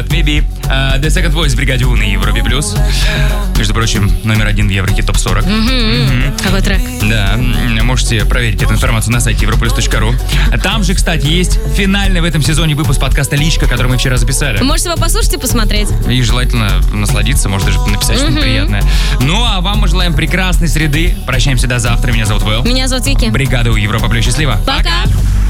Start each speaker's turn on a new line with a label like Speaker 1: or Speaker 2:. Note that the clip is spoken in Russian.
Speaker 1: от Maybe. The Second Voice в бригаде У на Европе Плюс. Между прочим, номер 1 в Еврохит ТОП 40.
Speaker 2: Какой трек?
Speaker 1: Да, можете проверить эту информацию на сайте europlus.ru. Там же, кстати, есть финальный в этом сезоне выпуск подкаста «Личка», который мы вчера записали.
Speaker 2: Вы можете его послушать и посмотреть.
Speaker 1: И желательно насладиться, может даже написать что-нибудь приятное. Ну, а вам мы желаем прекрасной среды. Прощаемся до завтра. Меня зовут Вэл.
Speaker 2: Меня зовут Вики.
Speaker 1: Бригада У Европа Плюс. Счастливо.
Speaker 2: Пока.